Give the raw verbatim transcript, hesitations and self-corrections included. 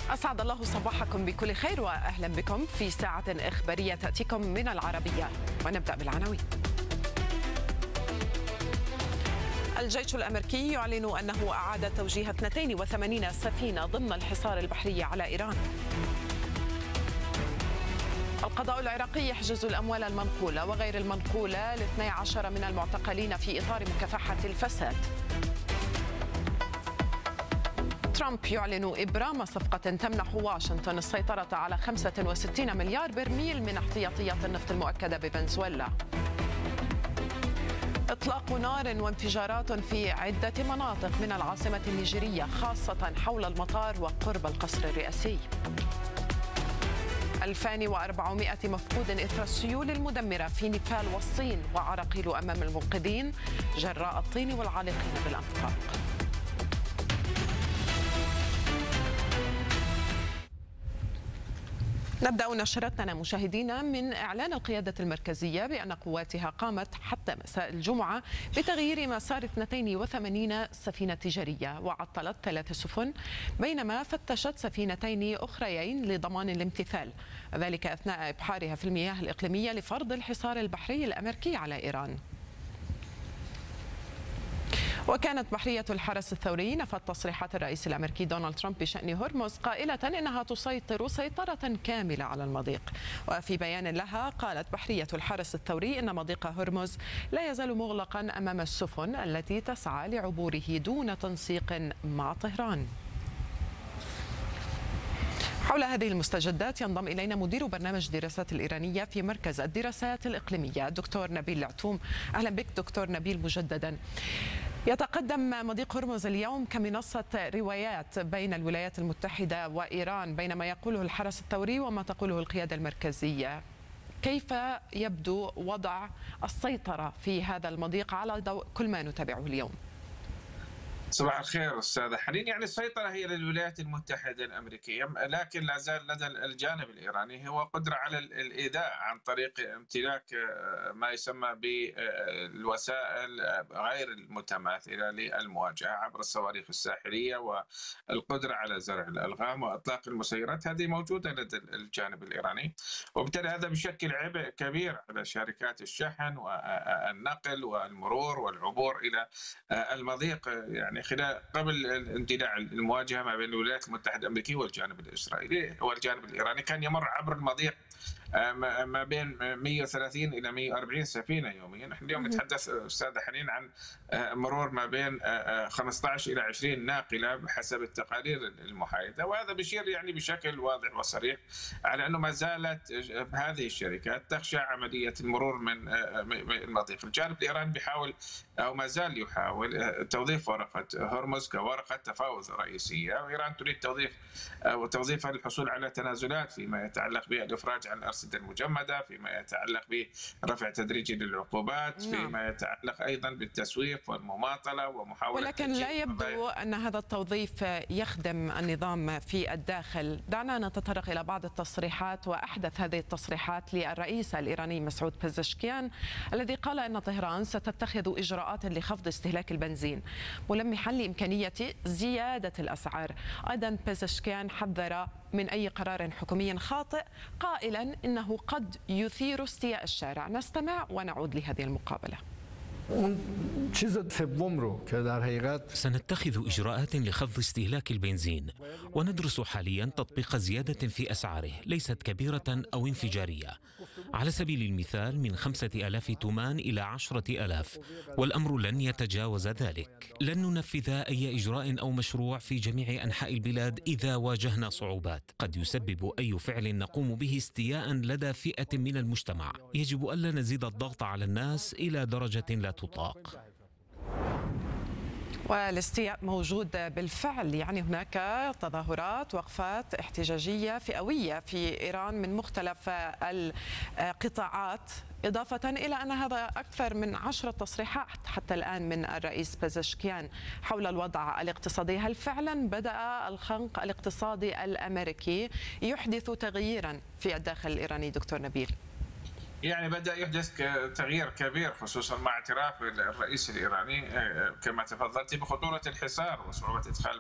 أسعد الله صباحكم بكل خير وأهلا بكم في ساعة إخبارية تأتيكم من العربية، ونبدأ بالعناوين. الجيش الأمريكي يعلن أنه أعاد توجيه اثنتين وثمانين سفينة ضمن الحصار البحري على إيران. القضاء العراقي يحجز الأموال المنقولة وغير المنقولة لاثني عشر من المعتقلين في إطار مكافحة الفساد. ترامب يعلن إبرام صفقة تمنح واشنطن السيطرة على خمسة وستين مليار برميل من احتياطيات النفط المؤكدة بفنزويلا. إطلاق نار وانفجارات في عدة مناطق من العاصمة النيجيرية، خاصة حول المطار وقرب القصر الرئاسي. ألفين وأربعمائة مفقود إثر السيول المدمرة في نيبال والصين، وعراقيل أمام المنقذين جراء الطين والعالقين بالأنفاق. نبدأ نشرتنا مشاهدينا من إعلان القيادة المركزية بأن قواتها قامت حتى مساء الجمعة بتغيير مسار اثنتين وثمانين سفينة تجارية، وعطلت ثلاث سفن بينما فتشت سفينتين أخريين لضمان الامتثال، ذلك أثناء إبحارها في المياه الإقليمية لفرض الحصار البحري الأمريكي على إيران. وكانت بحرية الحرس الثوري نفت تصريحات الرئيس الأمريكي دونالد ترامب بشأن هرمز قائلة إنها تسيطر سيطرة كاملة على المضيق. وفي بيان لها قالت بحرية الحرس الثوري إن مضيق هرمز لا يزال مغلقا أمام السفن التي تسعى لعبوره دون تنسيق مع طهران. حول هذه المستجدات ينضم إلينا مدير برنامج الدراسات الإيرانية في مركز الدراسات الإقليمية دكتور نبيل العتوم. أهلا بك دكتور نبيل مجددا. يتقدم مضيق هرمز اليوم كمنصة روايات بين الولايات المتحدة وإيران بين ما يقوله الحرس الثوري وما تقوله القيادة المركزية. كيف يبدو وضع السيطرة في هذا المضيق على ضوء كل ما نتابعه اليوم؟ صباح الخير أستاذ حنين. يعني السيطرة هي للولايات المتحدة الأمريكية، لكن لا زال لدى الجانب الإيراني هو قدرة على الإيذاء عن طريق امتلاك ما يسمى بالوسائل غير المتماثلة للمواجهة عبر الصواريخ الساحلية والقدرة على زرع الألغام وإطلاق المسيرات. هذه موجودة لدى الجانب الإيراني، وبالتالي هذا بشكل عبء كبير على شركات الشحن والنقل والمرور والعبور إلى المضيق. يعني خلال قبل اندلاع المواجهه ما بين الولايات المتحده الامريكيه والجانب الاسرائيلي والجانب الايراني كان يمر عبر المضيق ما بين مئة وثلاثين الى مئة وأربعين سفينه يوميا. نحن اليوم نتحدث استاذ حنين عن مرور ما بين خمسة عشر الى عشرين ناقله بحسب التقارير المحايده، وهذا بيشير يعني بشكل واضح وصريح على انه ما زالت هذه الشركات تخشى عمليه المرور من المضيق. الجانب الايراني بيحاول او ما زال يحاول توظيف ورقه هرمز كورقه تفاوض رئيسيه، وايران تريد توظيف وتوظيفها للحصول على تنازلات فيما يتعلق بالافراج عن الارصده المجمده، فيما يتعلق برفع تدريجي للعقوبات، فيما يتعلق ايضا بالتسويف والمماطله ومحاوله. ولكن لا يبدو ان هذا التوظيف يخدم النظام في الداخل. دعنا نتطرق الى بعض التصريحات، واحدث هذه التصريحات للرئيس الايراني مسعود بزشكيان الذي قال ان طهران ستتخذ اجراءات لخفض استهلاك البنزين ملمحا لامكانيه زياده الاسعار. ايضا بزشكيان حذر من أي قرار حكومي خاطئ قائلا إنه قد يثير استياء الشارع. نستمع ونعود لهذه المقابلة. سنتخذ إجراءات لخفض استهلاك البنزين، وندرس حاليا تطبيق زيادة في أسعاره ليست كبيرة أو انفجارية، على سبيل المثال من خمسة آلاف تومان إلى عشرة آلاف، والأمر لن يتجاوز ذلك. لن ننفذ أي إجراء أو مشروع في جميع أنحاء البلاد إذا واجهنا صعوبات. قد يسبب أي فعل نقوم به استياء لدى فئة من المجتمع. يجب ألا نزيد الضغط على الناس إلى درجة لا تطاق. والاستياء موجود بالفعل، يعني هناك تظاهرات وقفات احتجاجية فئوية في إيران من مختلف القطاعات، إضافة إلى أن هذا أكثر من عشرة تصريحات حتى الآن من الرئيس بزشكيان حول الوضع الاقتصادي. هل فعلا بدأ الخنق الاقتصادي الأمريكي يحدث تغييرا في الداخل الإيراني دكتور نبيل؟ يعني بدأ يحدث تغيير كبير، خصوصا مع اعتراف الرئيس الإيراني كما تفضلت بخطورة الحصار وصعوبة إدخال